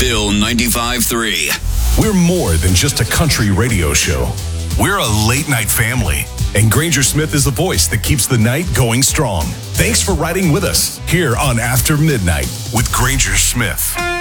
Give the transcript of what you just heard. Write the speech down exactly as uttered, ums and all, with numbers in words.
Bill ninety-five three. We're more than just a country radio show. We're a late-night family. And Granger Smith is the voice that keeps the night going strong. Thanks for riding with us here on After Midnight with Granger Smith.